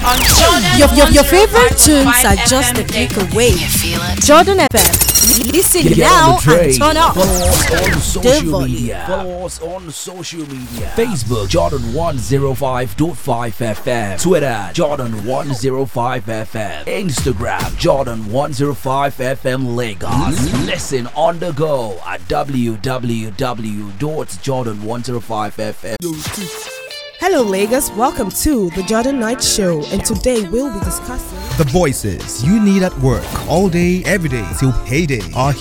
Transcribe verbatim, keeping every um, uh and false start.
On Jordan Your, your, your favorite tunes are just a click away. Jordan F M. Listen Get now on the train. and turn up. Follow us on The social volume. media. Follow us on social media. Facebook Jordan one oh five point five F M. Twitter Jordan one oh five F M. Instagram Jordan one oh five F M Lagos. Listen on the go at w w w dot jordan one oh five F M. Hello Lagos, welcome to the Jordan Night Show, and today we'll be discussing The voices you need at work all day, every day till payday are